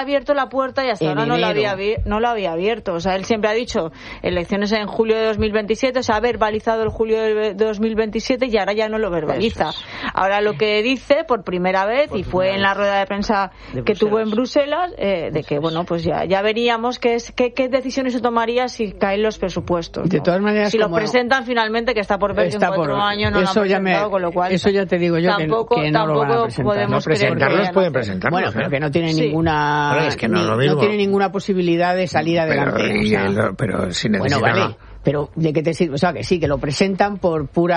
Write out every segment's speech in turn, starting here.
abierto la puerta y hasta ahora no lo había abierto. O sea, él siempre ha dicho elecciones en julio de 2027, o sea, ha verbalizado el julio de 2027 y ahora ya no lo verbaliza. Ahora lo que dice por primera vez, y fue en la rueda de prensa que tuvo en Bruselas, de que, bueno, pues ya veríamos qué decisiones se tomaría si caen los presupuestos, ¿no? De todas maneras, si lo presentan finalmente, que está por ver que en 4 años no lo han presentado, con lo cual... Eso ya te digo yo que no lo van a presentar. Podemos presentarlos, pueden presentarlos. Bueno, pero que no tiene ninguna... Es que no tiene ninguna posibilidad de salir adelante. Pero si necesitan... Bueno, vale. Pero ¿de qué te sirve? O sea, que sí, que lo presentan por puro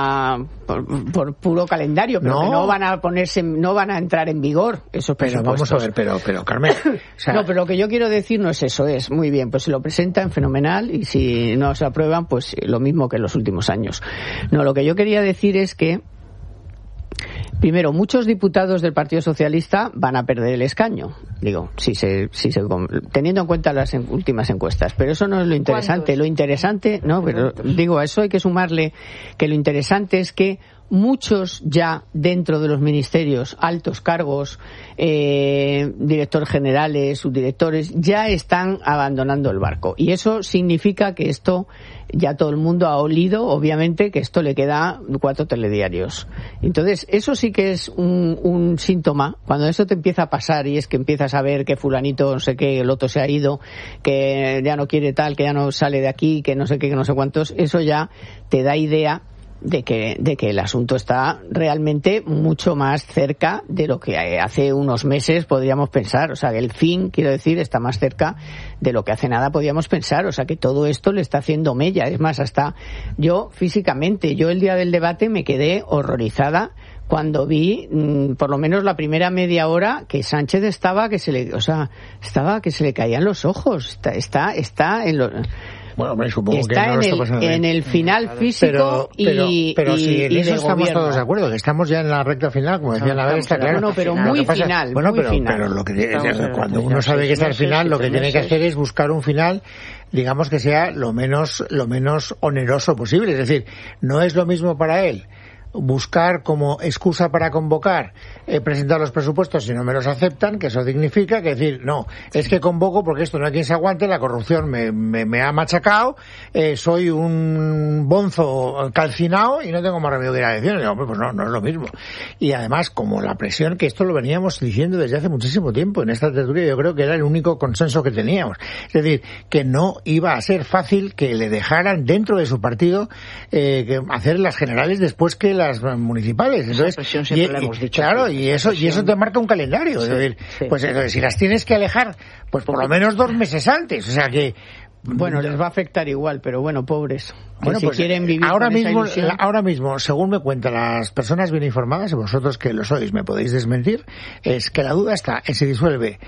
calendario, pero que no van a entrar en vigor esos presupuestos. Pero vamos a ver, pero Carmen... O sea... No, pero lo que yo quiero decir no es eso, es muy bien, pues si lo presentan, fenomenal, y si no se aprueban, pues lo mismo que en los últimos años. No, lo que yo quería decir es que primero, muchos diputados del Partido Socialista van a perder el escaño, digo, teniendo en cuenta las últimas encuestas, pero eso no es lo interesante. ¿Cuántos? Lo interesante, no, pero digo, a eso hay que sumarle que lo interesante es que muchos ya dentro de los ministerios, altos cargos, directores generales, subdirectores, ya están abandonando el barco. Y eso significa que esto, ya todo el mundo ha olido, obviamente, que esto le queda 4 telediarios. Entonces, eso sí que es un síntoma. Cuando eso te empieza a pasar y es que empiezas a ver que fulanito, no sé qué, el otro se ha ido, que ya no quiere tal, que ya no sale de aquí, que no sé qué, que no sé cuántos, eso ya te da idea de que el asunto está realmente mucho más cerca de lo que hace unos meses podríamos pensar. O sea, que el fin, quiero decir, está más cerca de lo que hace nada podíamos pensar. O sea, que todo esto le está haciendo mella. Es más, hasta yo físicamente, el día del debate me quedé horrorizada cuando vi, por lo menos la primera media hora, que Sánchez estaba que se le caían los ojos. Está en los... Bueno, hombre, supongo está que no lo está pasando en el final físico pero si en eso estamos gobierno. Todos de acuerdo, que estamos ya en la recta final, como decía la vez, está claro. Bueno, pero muy final. Bueno, muy pero final. Pero lo que cuando uno sabe que está al final, lo que tiene que hacer es buscar un final, digamos, que sea lo menos oneroso posible. Es decir, no es lo mismo para él buscar como excusa para convocar presentar los presupuestos si no me los aceptan, que eso dignifica que decir, no, es que convoco porque esto no hay quien se aguante, la corrupción me ha machacado, soy un bonzo calcinado y no tengo más remedio que ir a elecciones. No, pues no es lo mismo. Y además, como la presión, que esto lo veníamos diciendo desde hace muchísimo tiempo en esta tertulia, yo creo que era el único consenso que teníamos. Es decir, que no iba a ser fácil que le dejaran dentro de su partido hacer las generales después que las municipales. Entonces, claro, y eso te marca un calendario. Es decir, pues si las tienes que alejar, pues por lo menos 2 meses antes. O sea que... Bueno, les va a afectar igual, pero bueno, pobres. Bueno, si pues quieren vivir ahora con mismo, según me cuentan las personas bien informadas, y vosotros que lo sois me podéis desmentir, es que la duda está en si disuelve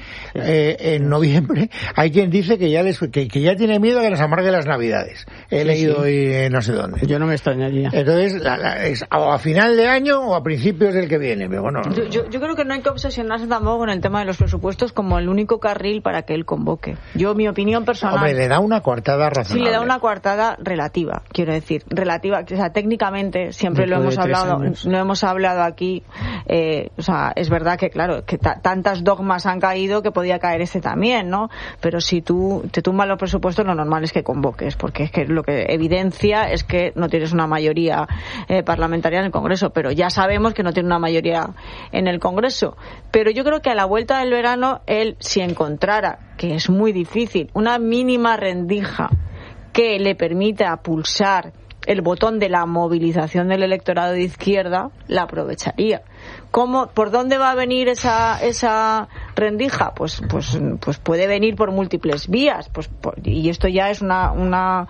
en noviembre. Hay quien dice que ya tiene miedo a que nos amargue las Navidades. He leído hoy no sé dónde. Yo no me extrañaría. Entonces, es o a final de año o a principios del que viene. Pero bueno, yo creo que no hay que obsesionarse tampoco con el tema de los presupuestos como el único carril para que él convoque. Mi opinión personal... Hombre, le da una coartada razonable. Sí, le da una coartada relativa, quiero decir, o sea, técnicamente siempre lo hemos hablado aquí, o sea, es verdad que claro, que tantas dogmas han caído que podía caer ese también, ¿no? Pero si tú te tumban los presupuestos, lo normal es que convoques, porque es que lo que evidencia es que no tienes una mayoría parlamentaria en el Congreso, pero ya sabemos que no tiene una mayoría en el Congreso. Pero yo creo que a la vuelta del verano, él, si encontrara, que es muy difícil, una mínima rendija que le permita pulsar el botón de la movilización del electorado de izquierda, la aprovecharía. ¿Por dónde va a venir esa rendija? Pues puede venir por múltiples vías, y esto ya es una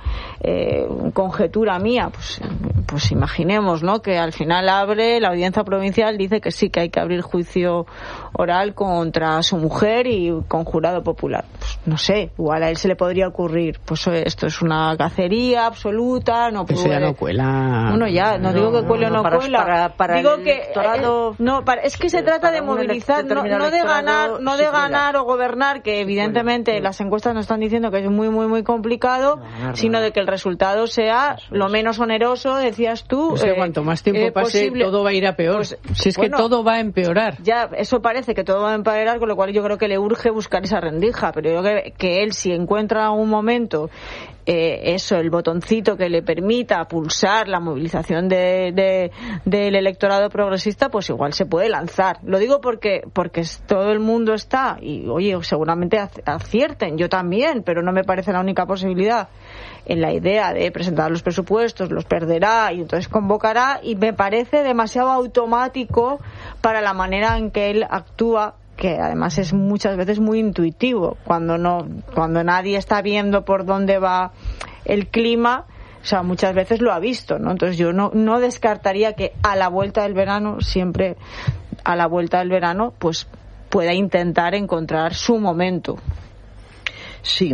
conjetura mía, pues imaginemos, ¿no?, que al final la audiencia provincial dice que sí, que hay que abrir juicio oral contra su mujer y con jurado popular. Pues no sé, igual a él se le podría ocurrir, pues esto es una cacería absoluta, no puede... Eso ya no cuela. Bueno, ya, no digo que cuele o no cuela. Digo que es que se trata de movilizar, no de ganar o gobernar, que evidentemente las encuestas nos están diciendo que es muy muy muy complicado, sino de que el resultado sea lo menos oneroso, es decías tú... Es que cuanto más tiempo pase, todo va a ir a peor. Pues, si es que todo va a empeorar. Ya, eso parece que todo va a empeorar, con lo cual yo creo que le urge buscar esa rendija, pero yo creo que él, si encuentra en algún momento el botoncito que le permita pulsar la movilización del electorado progresista, pues igual se puede lanzar. Lo digo porque todo el mundo está, y oye, seguramente acierten, yo también, pero no me parece la única posibilidad, en la idea de presentar los presupuestos, los perderá y entonces convocará, y me parece demasiado automático para la manera en que él actúa, que además es muchas veces muy intuitivo, cuando nadie está viendo por dónde va el clima. O sea, muchas veces lo ha visto, ¿no? Entonces yo no descartaría que a la vuelta del verano, pues pueda intentar encontrar su momento. Sí,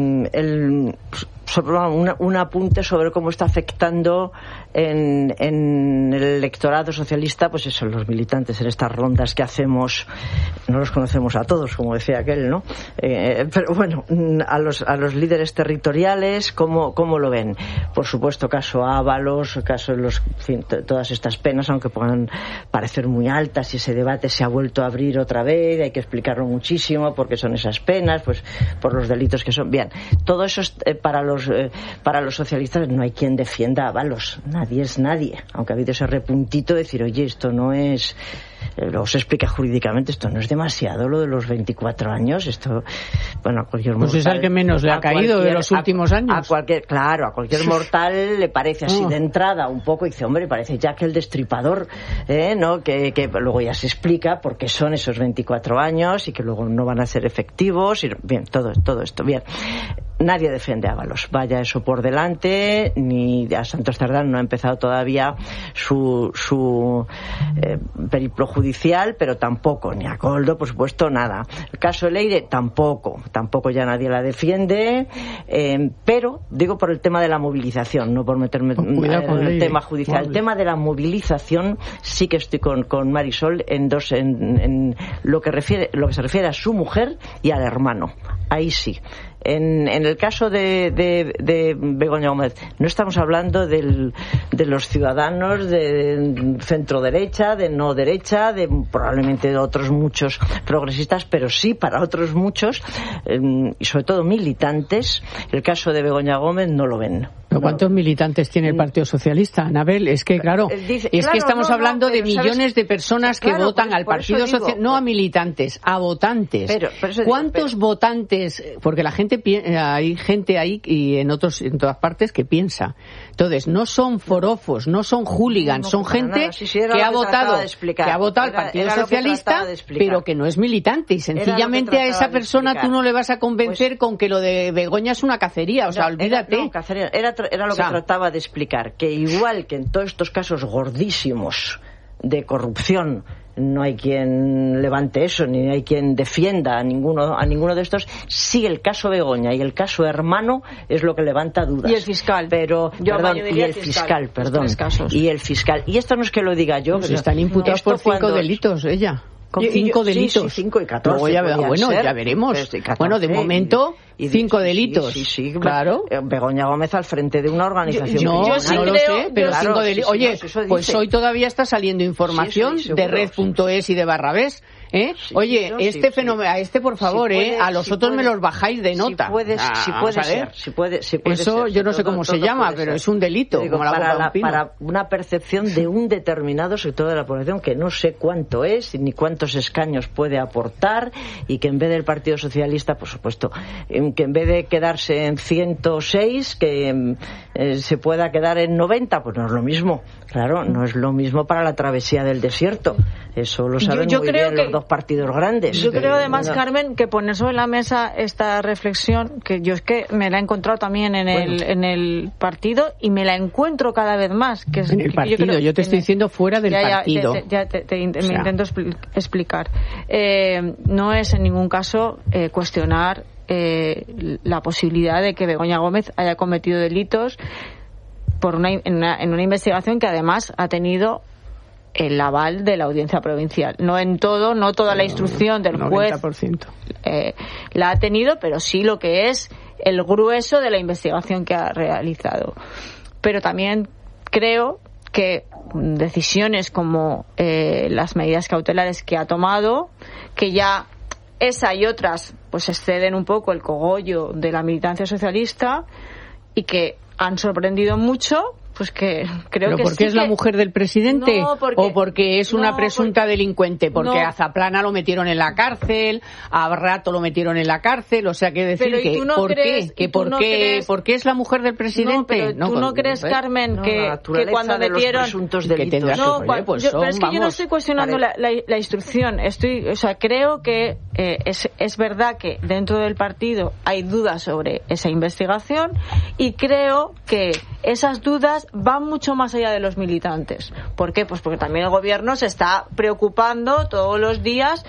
un apunte sobre cómo está afectando en el electorado socialista, pues eso, los militantes en estas rondas que hacemos. No los conocemos a todos, como decía aquel, ¿no? Pero bueno, a los líderes territoriales, ¿cómo lo ven? Por supuesto, caso Ábalos, caso todas estas penas, aunque puedan parecer muy altas, y ese debate se ha vuelto a abrir otra vez, hay que explicarlo muchísimo, porque son esas penas, pues por los delitos que son. Bien, todo eso es, para los socialistas no hay quien defienda a Ábalos. Nadie es nadie, aunque ha habido ese repuntito de decir, oye, esto no es, luego se explica jurídicamente, esto no es demasiado, lo de los 24 años, esto, bueno, a cualquier mortal, pues es el que menos le ha caído de los últimos años. A cualquier mortal le parece así de entrada un poco, y dice, hombre, parece Jack el Destripador, ¿no? Que luego ya se explica por qué son esos 24 años y que luego no van a ser efectivos, y bien, todo esto, bien. Nadie defiende a Ábalos, vaya eso por delante, ni a Santos Cerdán no ha empezado todavía su periplo judicial, pero tampoco, ni a Koldo, por supuesto, nada. El caso de Leire, tampoco ya nadie la defiende, pero digo por el tema de la movilización, no por meterme en el tema judicial. El tema de la movilización sí que estoy con Marisol en lo que se refiere a su mujer y al hermano. Ahí sí. En el caso de Begoña Gómez, no estamos hablando de los ciudadanos de centro derecha, de no derecha, de probablemente de otros muchos progresistas, pero sí para otros muchos, y sobre todo militantes. El caso de Begoña Gómez no lo ven. ¿Pero cuántos militantes tiene el Partido Socialista, Anabel? Es que, claro, que estamos hablando de millones de personas que votan al Partido Socialista, no a militantes, a votantes. ¿Cuántos votantes? Porque la gente, hay gente ahí y en todas partes que piensa. Entonces, no son forofos, no son hooligans, son gente que ha votado al Partido Socialista, pero que no es militante, y sencillamente a esa persona tú no le vas a convencer con que lo de Begoña es una cacería, o sea, olvídate. Era lo que trataba de explicar, que igual que en todos estos casos gordísimos de corrupción no hay quien levante eso, ni hay quien defienda a ninguno de estos, sí el caso Begoña y el caso Hermano es lo que levanta dudas. Y el fiscal. Y el fiscal. Y esto no es que lo diga yo. Pues están imputados por 5 delitos, ella. Con 5 delitos. Sí, 5 y 14. Luego ya veremos. 14, bueno, de momento, 5 delitos. Sí, claro. Begoña Gómez al frente de una organización. No lo sé, pero 5 delitos. Oye, pues hoy todavía está saliendo información de Red.es y de Barrabés. Oye, fenómeno, por favor, a los otros me los bajáis de nota. Si puede eso ser. Yo no sé cómo se llama, pero es un delito. Digo, como para una percepción de un determinado sector de la población que no sé cuánto es, ni cuántos escaños puede aportar, y que en vez del Partido Socialista, por supuesto, que en vez de quedarse en 106, que se pueda quedar en 90, pues no es lo mismo. Claro, no es lo mismo para la travesía del desierto. Eso lo saben muy bien los dos partidos grandes. Yo creo además, Carmen, que poner sobre la mesa esta reflexión, que yo es que me la he encontrado también en el partido, y me la encuentro cada vez más. Que es, en el partido, yo te estoy diciendo fuera del partido. Me intento explicar. No es en ningún caso cuestionar la posibilidad de que Begoña Gómez haya cometido delitos en una investigación que además ha tenido el aval de la Audiencia Provincial. No toda la instrucción del juez 90%. La ha tenido, pero sí lo que es el grueso de la investigación que ha realizado. Pero también creo que decisiones como las medidas cautelares que ha tomado, que ya esa y otras pues exceden un poco el cogollo de la militancia socialista y que han sorprendido mucho, pues que creo ¿Pero que porque sí es la mujer del presidente? No, ¿O porque es una presunta delincuente? Porque a Zaplana lo metieron en la cárcel, a Rato lo metieron en la cárcel, o sea, que decir que ¿por qué es la mujer del presidente? ¿Tú no crees, Carmen, que cuando metieron presuntos delitos? Pero es que yo no estoy cuestionando la instrucción. Creo que es verdad que dentro del partido hay dudas sobre esa investigación y creo que esas dudas van mucho más allá de los militantes. ¿Por qué? Pues porque también el gobierno se está preocupando todos los días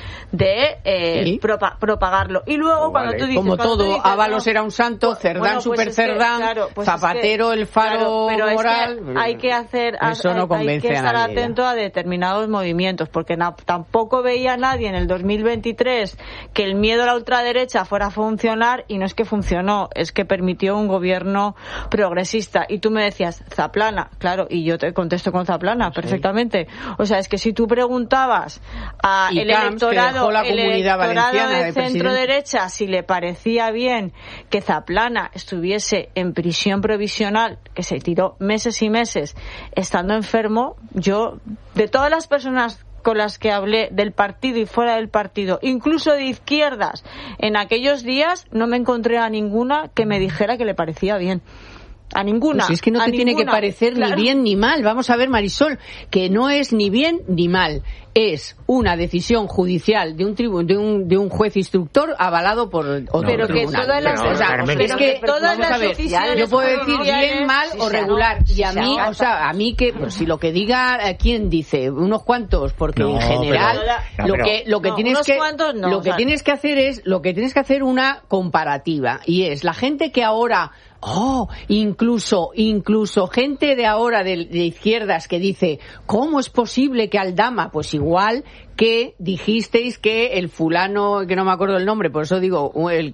de propagarlo. Y luego cuando tú dices... Como todo, Ábalos era un santo, Cerdán, Super Cerdán, Zapatero, el faro moral... Es que hay que hacer... Eso no convence hay que estar a nadie, atento a determinados movimientos, porque tampoco veía nadie en el 2023 que el miedo a la ultraderecha fuera a funcionar, y no es que funcionó, es que permitió un gobierno progresista. Y tú me decías, Zaplana, claro, y yo te contesto con Zaplana perfectamente. O sea, es que si tú preguntabas a el electorado de centro derecha si le parecía bien que Zaplana estuviese en prisión provisional, que se tiró meses y meses estando enfermo, yo, de todas las personas con las que hablé del partido y fuera del partido, incluso de izquierdas, en aquellos días no me encontré a ninguna que me dijera que le parecía bien. A ninguna. Pues es que no te tiene que parecer ni bien ni mal. Vamos a ver, Marisol, que no es ni bien ni mal. Es una decisión judicial de un juez instructor avalado por otro pero tribunal. Que todas las decisiones, yo puedo decir bien, mal o regular. Y a mí, a mí que pues, si lo que diga, ¿quién dice? Unos cuantos, porque en general lo que tienes que hacer es una comparativa, y es la gente que ahora incluso gente de ahora de izquierdas que dice, ¿cómo es posible que Aldama? Pues igual que dijisteis que el fulano, que no me acuerdo el nombre, por eso digo, el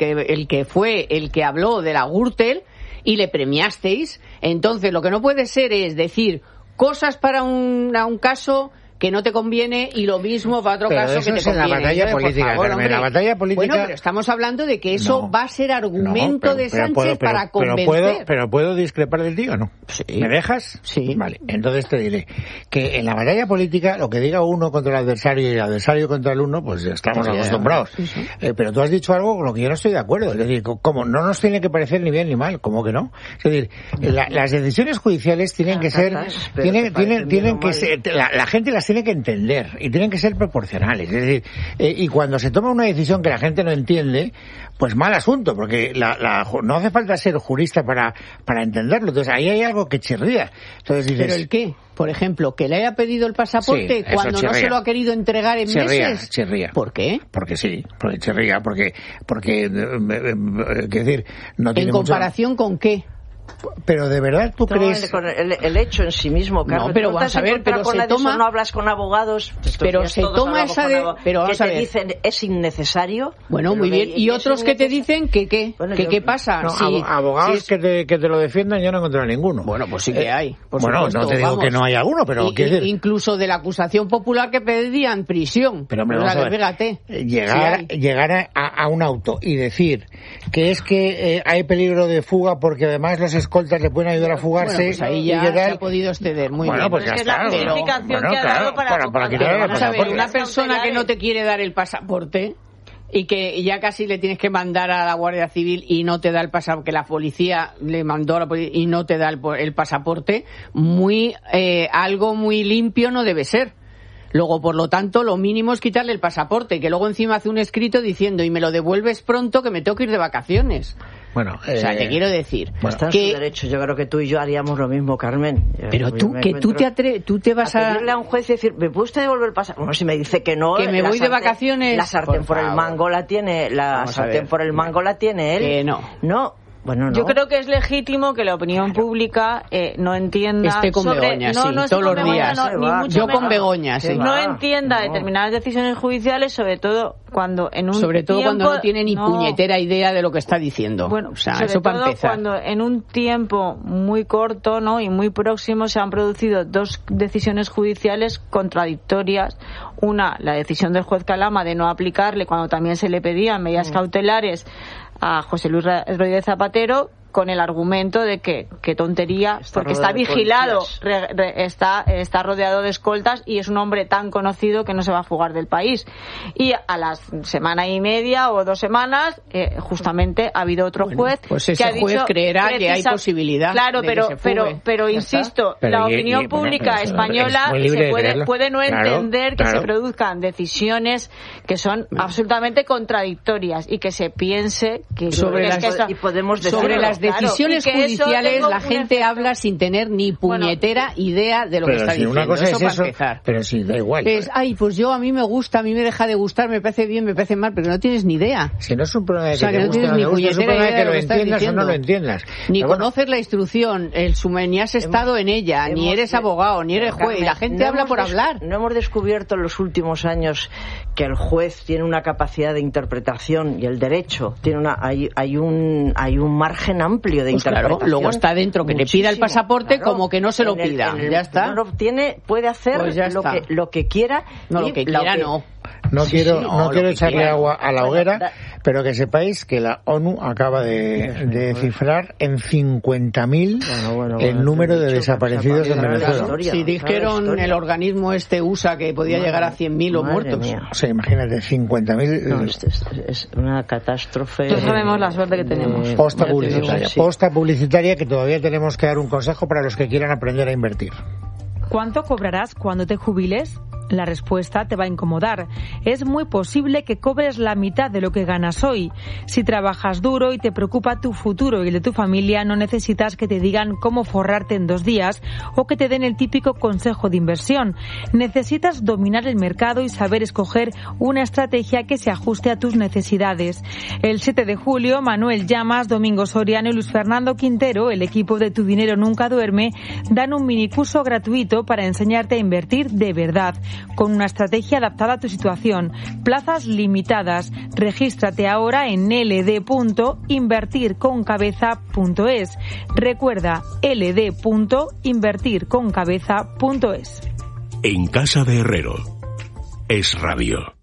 que habló de la Gürtel y le premiasteis. Entonces lo que no puede ser es decir cosas para un caso que no te conviene y lo mismo para otro caso que te conviene. En la batalla política, Carmen, la batalla política... Bueno, pero estamos hablando de que eso va a ser argumento de Sánchez para convencer. Pero ¿puedo discrepar del tío o no? Sí. ¿Me dejas? Sí. Vale, entonces te diré que en la batalla política lo que diga uno contra el adversario y el adversario contra el uno, pues ya estamos acostumbrados. Sí. Pero tú has dicho algo con lo que yo no estoy de acuerdo. Es decir, como no nos tiene que parecer ni bien ni mal, ¿cómo que no? Es decir, las decisiones judiciales tienen que ser... Tienen que ser... La gente las tiene que entender y tienen que ser proporcionales. Es decir, y cuando se toma una decisión que la gente no entiende, pues mal asunto, porque no hace falta ser jurista para entenderlo. Entonces ahí hay algo que chirría. Entonces dices, ¿pero el qué? Por ejemplo, que le haya pedido el pasaporte cuando no se lo ha querido entregar en meses. Chirría. ¿Por qué? Porque sí, porque chirría, porque decir, no tiene ¿en comparación con qué? Pero de verdad tú crees el hecho en sí mismo, Carlos. No, pero vamos a ver, pero se toma, no hablas con abogados, pero se toma esa de, pero vamos que a ver, te dicen es innecesario. Bueno, muy bien. Y otros que te dicen que qué, bueno, qué pasa. No, sí, abogados sí, que te lo defiendan, yo no he encontrado ninguno. Bueno, pues sí que hay. Bueno, no te digo que no hay alguno, pero incluso de la acusación popular que pedían prisión. Pero me vas a ver, fíjate, llegar a un auto y decir que es que hay peligro de fuga porque además los escoltas le pueden ayudar a fugarse. Bueno, pues ahí ya se ha podido exceder muy bien. Pues ya es la justificación que ha dado para quitar el pasaporte. Una persona que no te quiere dar el pasaporte y que ya casi le tienes que mandar a la Guardia Civil y no te da el pasaporte, que la policía le mandó a la policía y no te da el pasaporte, algo muy limpio no debe ser. Luego, por lo tanto, lo mínimo es quitarle el pasaporte, que luego encima hace un escrito diciendo y me lo devuelves pronto que me tengo que ir de vacaciones. Bueno, o sea, te quiero decir está en su derecho. Yo creo que tú y yo haríamos lo mismo, Carmen. Pero tú te vas a pedirle a un juez y decir, ¿me puede usted devolver el pasaporte? Bueno, si me dice que no, que me voy de vacaciones, la sartén por el mango la tiene, la sartén por el mango la tiene él. No. Bueno, no. Yo creo que es legítimo que la opinión pública no entienda esté con Begoña, sí, todos los días. Yo con Begoña, sí. No entienda determinadas decisiones judiciales, sobre todo cuando cuando no tiene ni puñetera idea de lo que está diciendo. Bueno, o sea, sobre eso para todo empezar. cuando en un tiempo muy corto, ¿no?, y muy próximo se han producido dos decisiones judiciales contradictorias. Una, la decisión del juez Calama de no aplicarle cuando también se le pedían medidas cautelares a José Luis Rodríguez Zapatero, con el argumento de que qué tontería, porque está vigilado, está rodeado de escoltas y es un hombre tan conocido que no se va a fugar del país. Y a la semana y media o 2 semanas, justamente ha habido otro juez pues ese que ha dicho, juez creerá que hay posibilidad. Claro, de que se fugue. pero insisto, la opinión pública española puede no entender que se produzcan decisiones que son absolutamente contradictorias y que se piense que sobre las decisiones judiciales la gente habla sin tener ni puñetera idea de lo que está diciendo. Una cosa eso es para eso, empezar. pero sí, da igual. Pues yo a mí me gusta, a mí me deja de gustar, me parece bien, me parece mal, pero no tienes ni idea. Si no es un problema de que no tienes ni puñetera idea que de lo entiendas o no lo entiendas. Ni conoces la instrucción, ni has estado en ella, ni eres abogado, ni eres juez, y la gente habla por hablar. No hemos descubierto en los últimos años que el juez tiene una capacidad de interpretación y el derecho tiene hay un margen amplio de interpretación. Claro, luego está dentro que le pida el pasaporte, claro, como que no se lo pida. Ya está. Puede hacer pues lo que quiera. No, lo que quiera no. No quiero echarle agua a la hoguera, pero que sepáis que la ONU acaba de cifrar en 50.000 el número de desaparecidos en Venezuela. Si dijeron el organismo USA que podía llegar a 100.000 o muertos. Mía. O sea, imagínate, 50.000. No, es una catástrofe. No sabemos la suerte que tenemos. Posta publicitaria que todavía tenemos que dar un consejo para los que quieran aprender a invertir. ¿Cuánto cobrarás cuando te jubiles? La respuesta te va a incomodar. Es muy posible que cobres la mitad de lo que ganas hoy. Si trabajas duro y te preocupa tu futuro y el de tu familia, no necesitas que te digan cómo forrarte en 2 días o que te den el típico consejo de inversión. Necesitas dominar el mercado y saber escoger una estrategia que se ajuste a tus necesidades. El 7 de julio, Manuel Llamas, Domingo Soriano y Luis Fernando Quintero, el equipo de Tu Dinero Nunca Duerme, dan un minicurso gratuito para enseñarte a invertir de verdad, con una estrategia adaptada a tu situación. Plazas limitadas. Regístrate ahora en ld.invertirconcabeza.es. Recuerda, ld.invertirconcabeza.es. En Casa de Herrero. Es Radio.